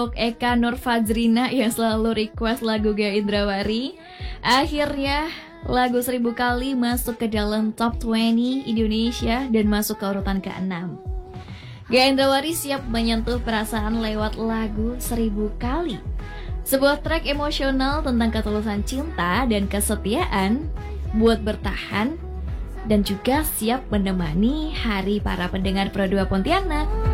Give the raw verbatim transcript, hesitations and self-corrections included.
untuk Eka Nurfazrina yang selalu request lagu Gaya Indrawari. Akhirnya lagu Seribu Kali masuk ke dalam top dua puluh Indonesia dan masuk ke urutan keenam. Gaya Indrawari siap menyentuh perasaan lewat lagu Seribu Kali, sebuah track emosional tentang ketulusan cinta dan kesetiaan buat bertahan dan juga siap menemani hari para pendengar Pro dua Pontianak.